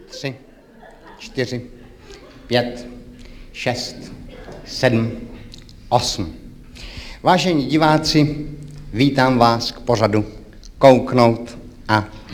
3, 4, 5, 6, 7, 8. Vážení diváci, vítám vás k pořadu Kouknout a